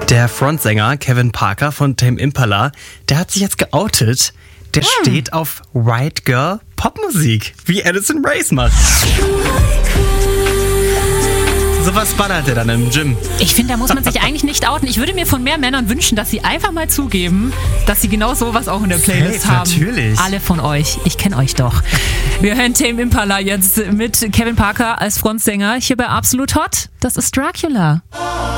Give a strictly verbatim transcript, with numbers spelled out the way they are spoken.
Der Frontsänger Kevin Parker von Tame Impala, der hat sich jetzt geoutet. Der hm. steht auf White Girl Popmusik, wie Addison Rae macht. So was ballert er dann im Gym. Ich finde, da muss man sich eigentlich nicht outen. Ich würde mir von mehr Männern wünschen, dass sie einfach mal zugeben, dass sie genau sowas auch in der Playlist Safe, haben. Natürlich. Alle von euch. Ich kenne euch doch. Wir hören Tame Impala jetzt mit Kevin Parker als Frontsänger hier bei Absolut Hot. Das ist Dracula.